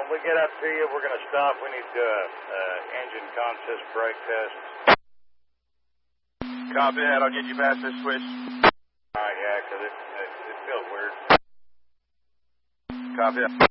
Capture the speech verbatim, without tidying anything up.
we get up to you, we're going to stop. We need uh, uh, engine consist brake test. Copy that. I'll get you past this switch. All right, yeah, because it, it, it feels weird. Copy that.